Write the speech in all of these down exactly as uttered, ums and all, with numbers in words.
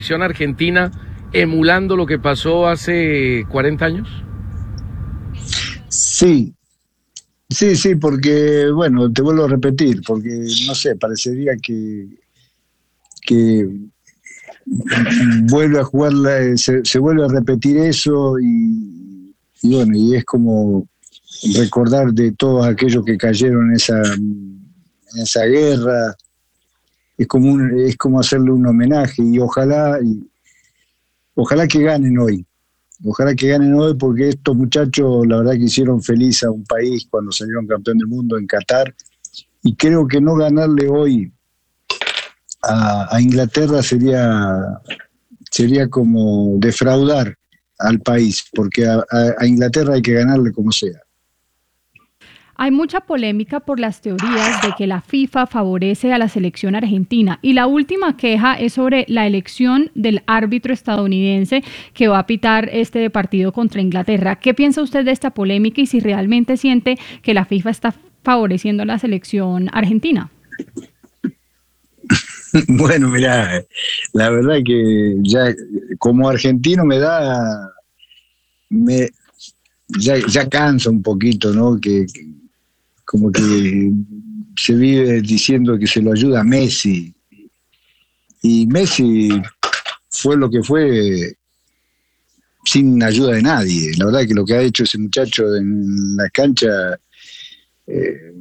selección argentina emulando lo que pasó hace cuarenta años? Sí, sí, sí, porque, bueno, te vuelvo a repetir, porque, no sé, parecería que, que vuelve a jugar, la- se, se vuelve a repetir eso y, y bueno, y es como recordar de todos aquellos que cayeron en esa, en esa guerra, es como, un, es como hacerle un homenaje y ojalá, y, ojalá que ganen hoy. Ojalá que ganen hoy porque estos muchachos la verdad que hicieron feliz a un país cuando salieron campeón del mundo en Qatar y creo que no ganarle hoy a, a Inglaterra sería, sería como defraudar al país porque a, a, a Inglaterra hay que ganarle como sea. Hay mucha polémica por las teorías de que la FIFA favorece a la selección argentina y la última queja es sobre la elección del árbitro estadounidense que va a pitar este partido contra Inglaterra. ¿Qué piensa usted de esta polémica y si realmente siente que la FIFA está favoreciendo a la selección argentina? Bueno, mira, la verdad que ya como argentino me da, me, ya, ya cansa un poquito, ¿no? Que, que como que se vive diciendo que se lo ayuda a Messi. Y Messi fue lo que fue sin ayuda de nadie. La verdad que lo que ha hecho ese muchacho en la cancha, eh,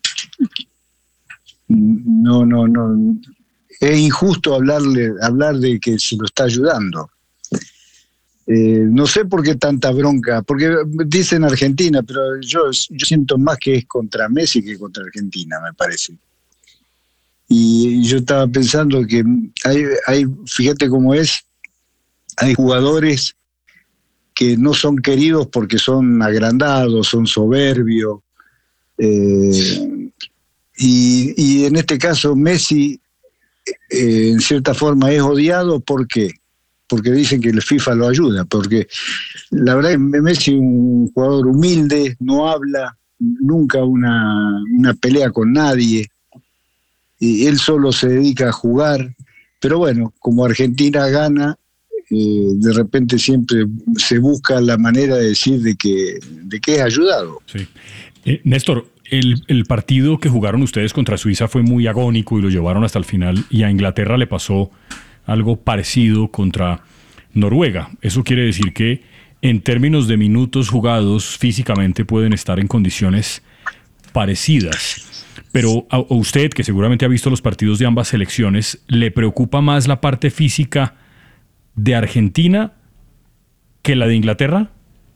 no, no, no. Es injusto hablarle, hablar de que se lo está ayudando. Eh, no sé por qué tanta bronca, porque dicen Argentina, pero yo, yo siento más que es contra Messi que contra Argentina, me parece. Y yo estaba pensando que hay, hay, fíjate cómo es, hay jugadores que no son queridos porque son agrandados, son soberbios, eh, y, y en este caso Messi, eh, en cierta forma es odiado, ¿por qué? Porque dicen que el FIFA lo ayuda, porque la verdad es que Messi es un jugador humilde, no habla, nunca una, una pelea con nadie, y él solo se dedica a jugar, pero bueno, como Argentina gana, eh, de repente siempre se busca la manera de decir de que, de que es ayudado. Sí. Eh, Néstor, el, el partido que jugaron ustedes contra Suiza fue muy agónico y lo llevaron hasta el final y a Inglaterra le pasó algo parecido contra Noruega. Eso quiere decir que en términos de minutos jugados físicamente pueden estar en condiciones parecidas. Pero a, a usted, que seguramente ha visto los partidos de ambas selecciones, ¿le preocupa más la parte física de Argentina que la de Inglaterra?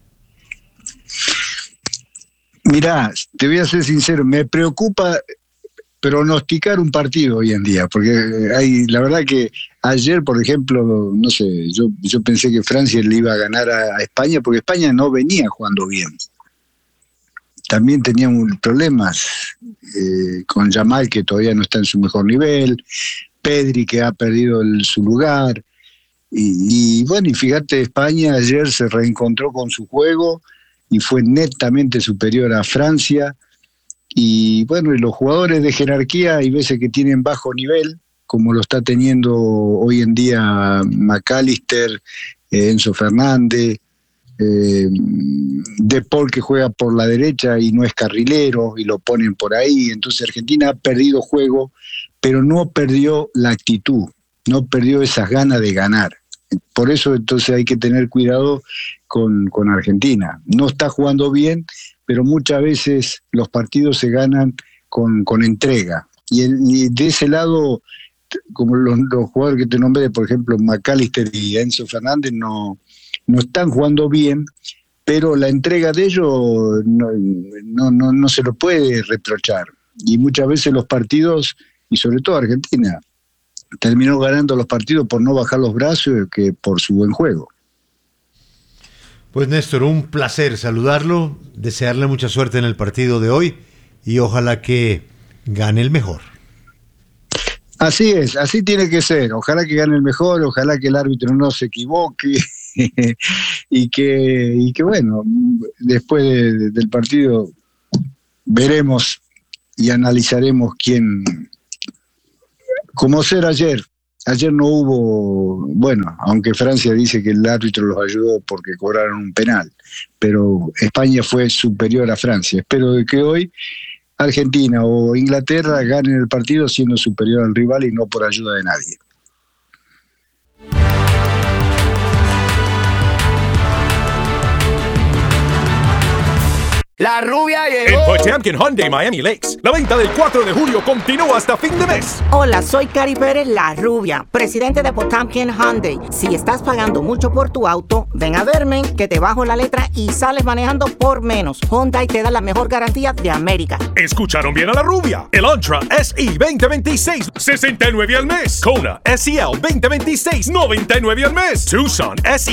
Mirá, te voy a ser sincero, me preocupa pronosticar un partido hoy en día, porque hay, la verdad que ayer, por ejemplo, no sé, yo, yo pensé que Francia le iba a ganar a, a España, porque España no venía jugando bien. También tenían problemas eh, con Yamal, que todavía no está en su mejor nivel, Pedri, que ha perdido el, su lugar, y, y bueno, y fíjate, España ayer se reencontró con su juego y fue netamente superior a Francia. Y bueno, y los jugadores de jerarquía hay veces que tienen bajo nivel, como lo está teniendo hoy en día McAllister, eh, Enzo Fernández, eh, De Paul, que juega por la derecha y no es carrilero y lo ponen por ahí. Entonces Argentina ha perdido juego, pero no perdió la actitud, no perdió esas ganas de ganar. Por eso entonces hay que tener cuidado con, con Argentina. No está jugando bien, pero muchas veces los partidos se ganan con, con entrega. Y, el, y de ese lado, como los, los jugadores que te nombré, por ejemplo, McAllister y Enzo Fernández, no, no están jugando bien, pero la entrega de ellos no, no, no, no se lo puede reprochar. Y muchas veces los partidos, y sobre todo Argentina, terminó ganando los partidos por no bajar los brazos que por su buen juego. Pues Néstor, un placer saludarlo, desearle mucha suerte en el partido de hoy y ojalá que gane el mejor. Así es, así tiene que ser. Ojalá que gane el mejor, ojalá que el árbitro no se equivoque y que, y que bueno, después de, del partido veremos y analizaremos quién, como ser ayer, ayer no hubo, bueno, aunque Francia dice que el árbitro los ayudó porque cobraron un penal, pero España fue superior a Francia. Espero de que hoy Argentina o Inglaterra ganen el partido siendo superior al rival y no por ayuda de nadie. La rubia llegó. En Potemkin Hyundai Miami Lakes, la venta del cuatro de julio continúa hasta fin de mes. Hola, soy Cari Pérez, la rubia, presidente de Potemkin Hyundai. Si estás pagando mucho por tu auto, ven a verme, que te bajo la letra y sales manejando por menos. Hyundai te da la mejor garantía de América. Escucharon bien a la rubia. El Antra S E veinte veintiséis, sesenta y nueve al mes. Kona S E L veinte veintiséis, noventa y nueve al mes. Tucson S